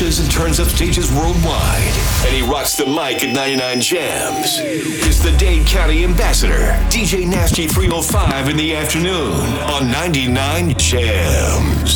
crushes and turns up stages worldwide. And he rocks the mic at 99 Jams. Is the Dade County Ambassador, DJ Nasty 305 in the afternoon on 99 Jams.